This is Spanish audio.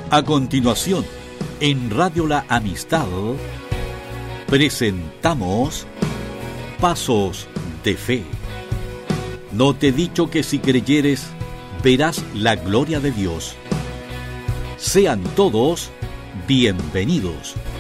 A continuación, en Radio La Amistad, presentamos Pasos de Fe. ¿No te he dicho que si creyeres, verás la gloria de Dios? Sean todos bienvenidos.